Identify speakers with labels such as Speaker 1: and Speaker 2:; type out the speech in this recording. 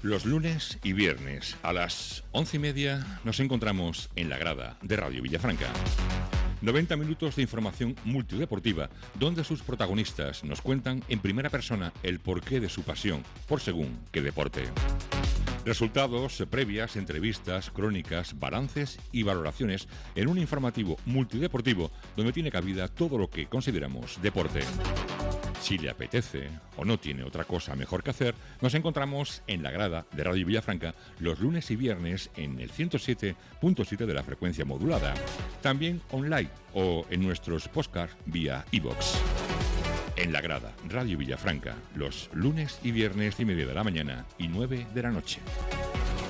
Speaker 1: Los lunes y viernes a las 11:30 nos encontramos en la grada de Radio Villafranca. 90 minutos de información multideportiva donde sus protagonistas nos cuentan en primera persona el porqué de su pasión por según qué deporte. Resultados, previas, entrevistas, crónicas, balances y valoraciones en un informativo multideportivo donde tiene cabida todo lo que consideramos deporte. Si le apetece o no tiene otra cosa mejor que hacer, nos encontramos en la grada de Radio Villafranca los lunes y viernes en el 107.7 de la frecuencia modulada. También online o en nuestros podcasts vía iVoox. En la grada, Radio Villafranca, los lunes y viernes 10:30 de la mañana y 9 de la noche.